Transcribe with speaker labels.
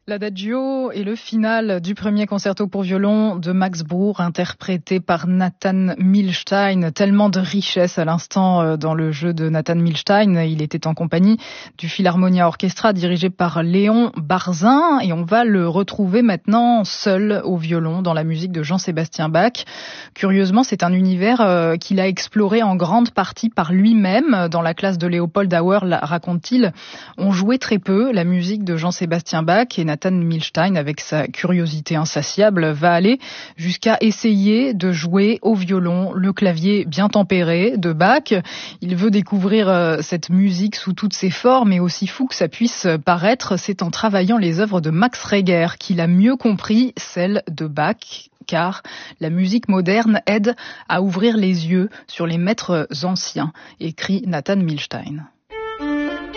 Speaker 1: L'Adagio est le final du premier concerto pour violon de Max Bruch, interprété par Nathan Milstein. Tellement de richesse à l'instant dans le jeu de Nathan Milstein. Il était en compagnie du Philharmonia Orchestra dirigé par Léon Barzin et on va le retrouver maintenant seul au violon dans la musique de Jean-Sébastien Bach. Curieusement, c'est un univers qu'il a exploré en grande partie par lui-même. Dans la classe de Léopold Auer, raconte-t-il, on jouait très peu la musique de Jean-Sébastien Bach et Nathan Milstein, avec sa curiosité insatiable, va aller jusqu'à essayer de jouer au violon le clavier bien tempéré de Bach. Il veut découvrir cette musique sous toutes ses formes et aussi fou que ça puisse paraître, c'est en travaillant les œuvres de Max Reger qu'il a mieux compris celles de Bach. Car la musique moderne aide à ouvrir les yeux sur les maîtres anciens, écrit Nathan Milstein.